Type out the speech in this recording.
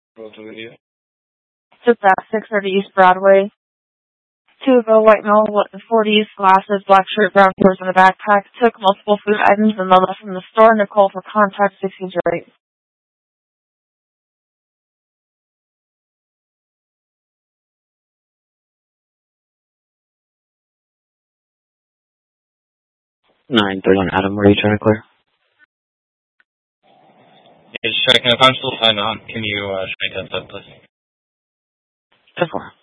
Roll to video. Just at 630 East Broadway. 2-year-old white male with 40s, glasses, black shirt, brown shorts, and a backpack. Took multiple food items and left from the store. Nicole for contact 608. Adam, where are you trying to clear? Yeah, just checking. If I'm still signed on, can you show me 10 please? 10-4.